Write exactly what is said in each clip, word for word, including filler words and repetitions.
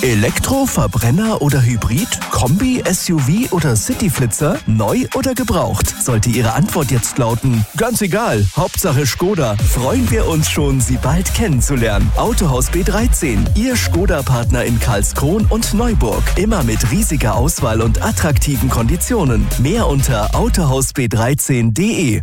Elektro, Verbrenner oder Hybrid? Kombi, S U V oder Cityflitzer? Neu oder gebraucht? Sollte Ihre Antwort jetzt lauten, ganz egal, Hauptsache Skoda, freuen wir uns schon, Sie bald kennenzulernen. Autohaus B dreizehn, Ihr Skoda-Partner in Karlskron und Neuburg. Immer mit riesiger Auswahl und attraktiven Konditionen. Mehr unter autohaus b dreizehn punkt de.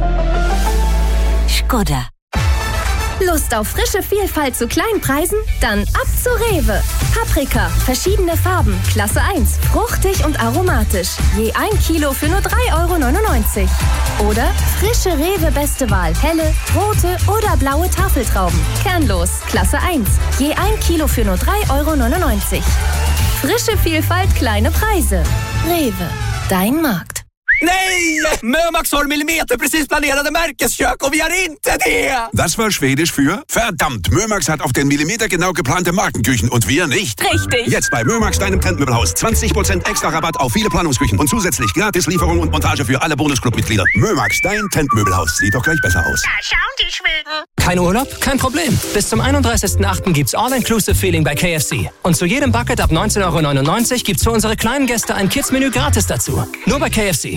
Skoda. Lust auf frische Vielfalt zu kleinen Preisen? Dann ab zu Rewe. Paprika, verschiedene Farben, Klasse eins, fruchtig und aromatisch. Je ein Kilo für nur drei Euro neunundneunzig. Oder frische Rewe Beste Wahl, helle, rote oder blaue Tafeltrauben. Kernlos, Klasse eins. Je ein Kilo für nur drei Euro neunundneunzig. Frische Vielfalt, kleine Preise. Rewe, dein Markt. Nej! Mömax har millimeterprecis planerade märkeskök och vi har inte det! Das war Schwedisch für verdammt, Mömax hat auf den Millimeter genau geplante Markenküchen und wir nicht. Richtig. Jetzt bei Mömax, deinem Trendmöbelhaus. zwanzig Prozent extra Rabatt auf viele Planungsküchen und zusätzlich gratis Lieferung und Montage für alle Bonusclub-Mitglieder. Mömax, dein Trendmöbelhaus. Sieht doch gleich besser aus. Da schauen die Schweden. Kein Urlaub? Kein Problem. Bis zum einunddreißigsten achten gibt's All-Inclusive-Feeling bei K F C. Und zu jedem Bucket ab neunzehn Euro neunundneunzig gibt's für unsere kleinen Gäste ein Kids-Menü gratis dazu. Nur bei K F C.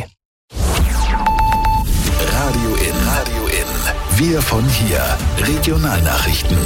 Radio in, Radio in. Wir von hier. Regionalnachrichten.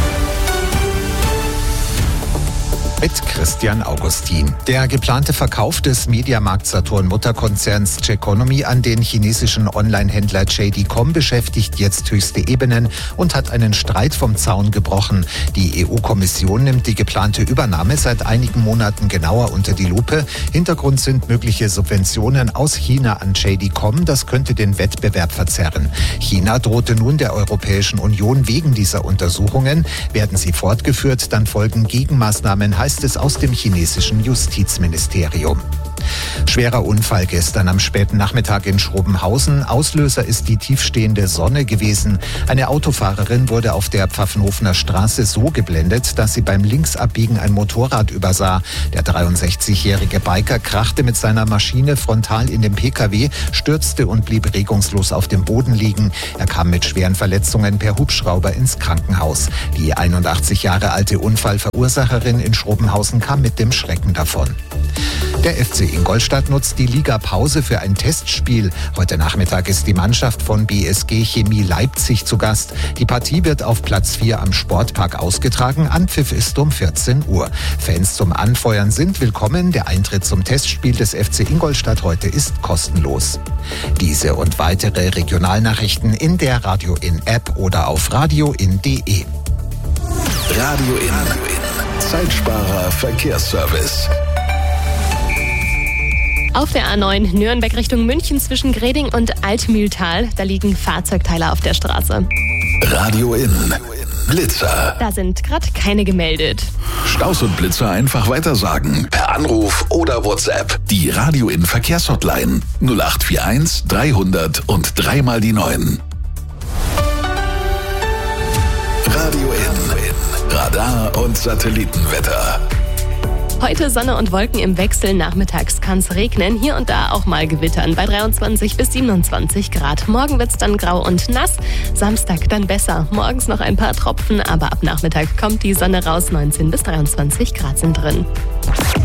Mit Christian Augustin. Der geplante Verkauf des Mediamarkt-Saturn-Mutterkonzerns Ceconomy an den chinesischen Online-Händler J D Punkt com beschäftigt jetzt höchste Ebenen und hat einen Streit vom Zaun gebrochen. Die E U-Kommission nimmt die geplante Übernahme seit einigen Monaten genauer unter die Lupe. Hintergrund sind mögliche Subventionen aus China an J D Punkt com. Das könnte den Wettbewerb verzerren. China drohte nun der Europäischen Union wegen dieser Untersuchungen. Werden sie fortgeführt, dann folgen Gegenmaßnahmen, heißt es aus dem chinesischen Justizministerium. Schwerer Unfall gestern am späten Nachmittag in Schrobenhausen. Auslöser ist die tiefstehende Sonne gewesen. Eine Autofahrerin wurde auf der Pfaffenhofener Straße so geblendet, dass sie beim Linksabbiegen ein Motorrad übersah. Der dreiundsechzigjährige Biker krachte mit seiner Maschine frontal in den P K W, stürzte und blieb regungslos auf dem Boden liegen. Er kam mit schweren Verletzungen per Hubschrauber ins Krankenhaus. Die einundachtzig Jahre alte Unfallverursacherin in Schrobenhausen kam mit dem Schrecken davon. Der F C Ingolstadt nutzt die Ligapause für ein Testspiel. Heute Nachmittag ist die Mannschaft von B S G Chemie Leipzig zu Gast. Die Partie wird auf Platz vier am Sportpark ausgetragen. Anpfiff ist um vierzehn Uhr. Fans zum Anfeuern sind willkommen. Der Eintritt zum Testspiel des F C Ingolstadt heute ist kostenlos. Diese und weitere Regionalnachrichten in der Radio In App oder auf radioin punkt de. Radio In. Zeitsparer Verkehrsservice. Auf der A neun Nürnberg Richtung München zwischen Greding und Altmühltal, da liegen Fahrzeugteile auf der Straße. Radio In. Blitzer. Da sind gerade keine gemeldet. Staus und Blitzer einfach weitersagen. Per Anruf oder WhatsApp. Die Radio In Verkehrshotline null acht vier eins dreihundert und dreimal die neun. Radio In. Radar und Satellitenwetter. Heute Sonne und Wolken im Wechsel. Nachmittags kann es regnen. Hier und da auch mal gewittern. Bei dreiundzwanzig bis siebenundzwanzig Grad. Morgen wird es dann grau und nass. Samstag dann besser. Morgens noch ein paar Tropfen, aber ab Nachmittag kommt die Sonne raus. neunzehn bis dreiundzwanzig Grad sind drin.